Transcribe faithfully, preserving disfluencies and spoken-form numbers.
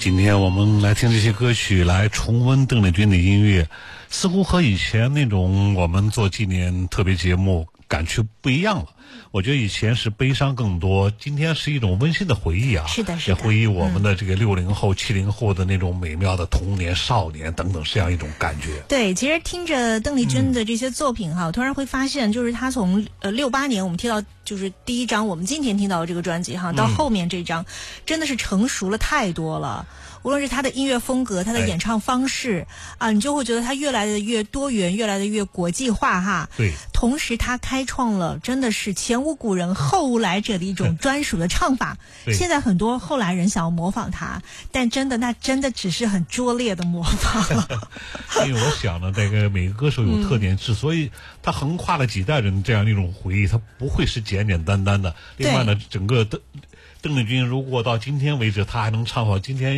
今天我们来听这些歌曲，来重温邓丽君的音乐，似乎和以前那种我们做纪念特别节目感觉不一样了。我觉得以前是悲伤更多，今天是一种温馨的回忆啊， 是的，是的， 也回忆我们的这个六零后、七零后的那种美妙的童年、少年等等这样一种感觉。 对，其实听着邓丽君的这些作品哈，嗯、我突然会发现，就是她从呃六八年我们听到就是第一张我们今天听到的这个专辑哈，到后面这张，嗯、真的是成熟了太多了。无论是他的音乐风格，他的演唱方式，哎、啊，你就会觉得他越来的越多元，越来的越国际化哈。 对。 同时，他开创了真的是前无古人后无来者的一种专属的唱法。现在很多后来人想要模仿他，但真的那真的只是很拙劣的模仿。 因为我想呢，这个每个歌手有特点，嗯、之所以他横跨了几代人这样一种回忆，他不会是简简单单的。另外呢，整个邓邓丽君如果到今天为止，他还能唱好今天。